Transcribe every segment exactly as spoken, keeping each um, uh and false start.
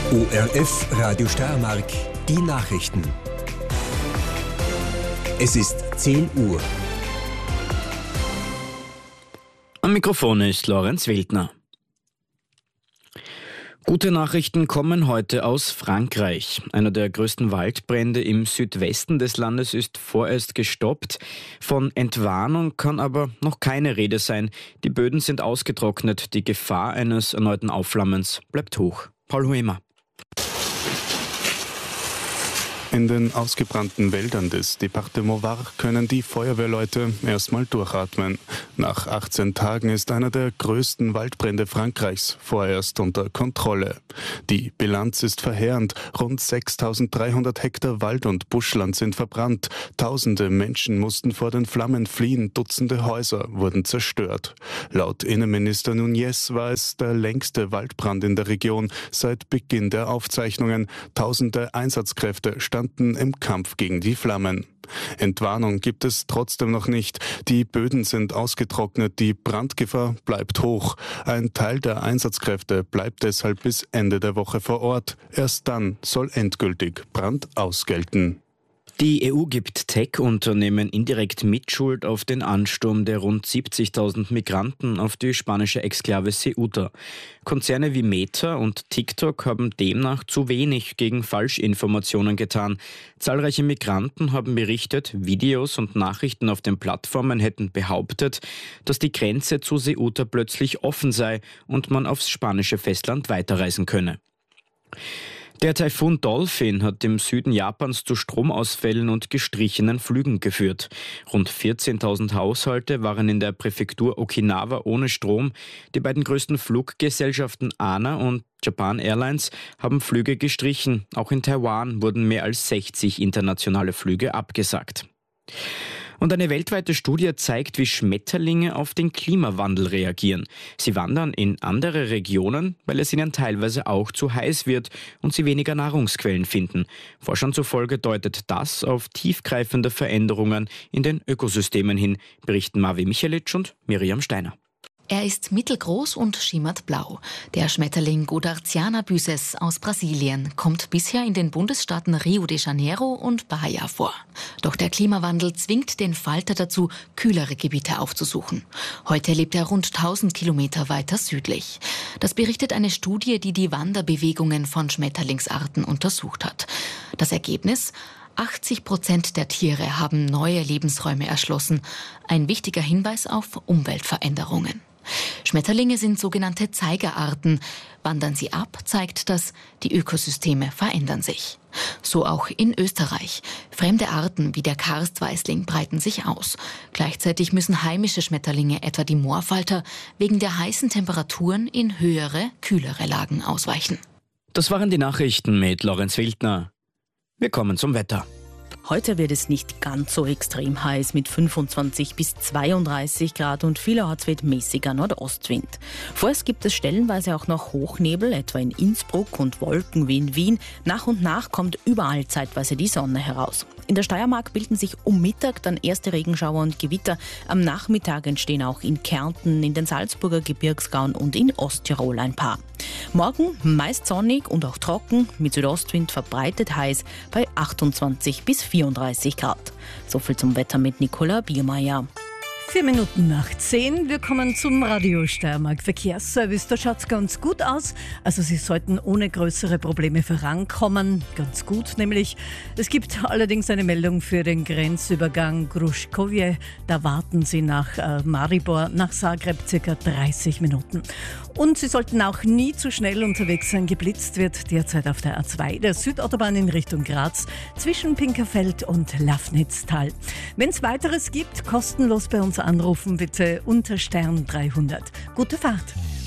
O R F Radio Steiermark, die Nachrichten. Es ist zehn Uhr. Am Mikrofon ist Lorenz Wildner. Gute Nachrichten kommen heute aus Frankreich. Einer der größten Waldbrände im Südwesten des Landes ist vorerst gestoppt. Von Entwarnung kann aber noch keine Rede sein. Die Böden sind ausgetrocknet. Die Gefahr eines erneuten Aufflammens bleibt hoch. Paul Huemer. In den ausgebrannten Wäldern des Département Var können die Feuerwehrleute erstmal durchatmen. Nach achtzehn Tagen ist einer der größten Waldbrände Frankreichs vorerst unter Kontrolle. Die Bilanz ist verheerend. Rund sechstausenddreihundert Hektar Wald- und Buschland sind verbrannt. Tausende Menschen mussten vor den Flammen fliehen. Dutzende Häuser wurden zerstört. Laut Innenminister Nunez war es der längste Waldbrand in der Region seit Beginn der Aufzeichnungen. Tausende Einsatzkräfte standen im Kampf gegen die Flammen. Entwarnung gibt es trotzdem noch nicht. Die Böden sind ausgetrocknet, die Brandgefahr bleibt hoch. Ein Teil der Einsatzkräfte bleibt deshalb bis Ende der Woche vor Ort. Erst dann soll endgültig Brand ausgelten. Die E U gibt Tech-Unternehmen indirekt Mitschuld auf den Ansturm der rund siebzigtausend Migranten auf die spanische Exklave Ceuta. Konzerne wie Meta und TikTok haben demnach zu wenig gegen Falschinformationen getan. Zahlreiche Migranten haben berichtet, Videos und Nachrichten auf den Plattformen hätten behauptet, dass die Grenze zu Ceuta plötzlich offen sei und man aufs spanische Festland weiterreisen könne. Der Taifun Dolphin hat im Süden Japans zu Stromausfällen und gestrichenen Flügen geführt. Rund vierzehntausend Haushalte waren in der Präfektur Okinawa ohne Strom. Die beiden größten Fluggesellschaften A N A und Japan Airlines haben Flüge gestrichen. Auch in Taiwan wurden mehr als sechzig internationale Flüge abgesagt. Und eine weltweite Studie zeigt, wie Schmetterlinge auf den Klimawandel reagieren. Sie wandern in andere Regionen, weil es ihnen teilweise auch zu heiß wird und sie weniger Nahrungsquellen finden. Forschern zufolge deutet das auf tiefgreifende Veränderungen in den Ökosystemen hin, berichten Marvi Michelic und Miriam Steiner. Er ist mittelgroß und schimmert blau. Der Schmetterling Godarziana byses aus Brasilien kommt bisher in den Bundesstaaten Rio de Janeiro und Bahia vor. Doch der Klimawandel zwingt den Falter dazu, kühlere Gebiete aufzusuchen. Heute lebt er rund tausend Kilometer weiter südlich. Das berichtet eine Studie, die die Wanderbewegungen von Schmetterlingsarten untersucht hat. Das Ergebnis? achtzig Prozent der Tiere haben neue Lebensräume erschlossen. Ein wichtiger Hinweis auf Umweltveränderungen. Schmetterlinge sind sogenannte Zeigerarten. Wandern sie ab, zeigt das, die Ökosysteme verändern sich. So auch in Österreich. Fremde Arten wie der Karstweißling breiten sich aus. Gleichzeitig müssen heimische Schmetterlinge, etwa die Moorfalter, wegen der heißen Temperaturen in höhere, kühlere Lagen ausweichen. Das waren die Nachrichten mit Lorenz Wildner. Wir kommen zum Wetter. Heute wird es nicht ganz so extrem heiß mit fünfundzwanzig bis zweiunddreißig Grad und vielerorts weht mäßiger Nordostwind. Vorerst gibt es stellenweise auch noch Hochnebel, etwa in Innsbruck und Wolken wie in Wien. Nach und nach kommt überall zeitweise die Sonne heraus. In der Steiermark bilden sich um Mittag dann erste Regenschauer und Gewitter. Am Nachmittag entstehen auch in Kärnten, in den Salzburger Gebirgsgauen und in Osttirol ein paar. Morgen meist sonnig und auch trocken, mit Südostwind verbreitet heiß bei achtundzwanzig bis vierunddreißig Grad. So viel zum Wetter mit Nicola Biermeier. Vier Minuten nach zehn. Wir kommen zum Radio Steiermark Verkehrsservice. Da schaut es ganz gut aus. Also Sie sollten ohne größere Probleme vorankommen. Ganz gut nämlich. Es gibt allerdings eine Meldung für den Grenzübergang Gruškovje. Da warten Sie nach äh, Maribor, nach Zagreb circa dreißig Minuten. Und Sie sollten auch nie zu schnell unterwegs sein. Geblitzt wird derzeit auf der A zwei, der Südautobahn in Richtung Graz, zwischen Pinkerfeld und Lafnitztal. Wenn es weiteres gibt, kostenlos bei uns anrufen, bitte unter Stern dreihundert. Gute Fahrt.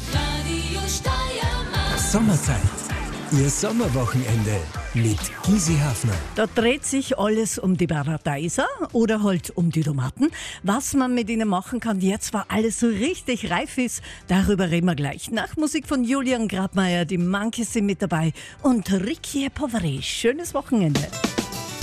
Radio Steiermark. Sommerzeit. Ihr Sommerwochenende mit Gysi Hafner. Da dreht sich alles um die Paradeiser oder halt um die Tomaten. Was man mit ihnen machen kann, jetzt war alles so richtig reif ist, darüber reden wir gleich. Nach Musik von Julian Grabmaier, die Monkeys sind mit dabei und Ricky Poveri. Schönes Wochenende.